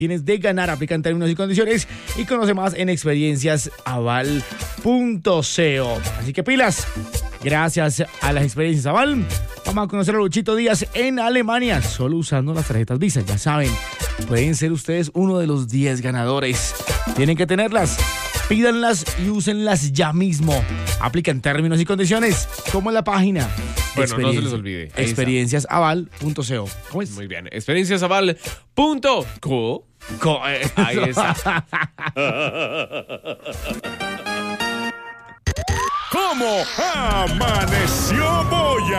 tienes de ganar. Aplica en términos y condiciones y conoce más en experienciasaval.co. Así que pilas, gracias a las experiencias Aval, vamos a conocer a Luchito Díaz en Alemania, solo usando las tarjetas Visa. Ya saben, pueden ser ustedes uno de los 10 ganadores. Tienen que tenerlas, pídanlas y úsenlas ya mismo. Aplica en términos y condiciones, como en la página. Bueno, no se les olvide. Experienciasaval.co. ¿Cómo es? Muy bien. Experienciasaval.co. Ahí está. ¿Cómo amaneció Boya?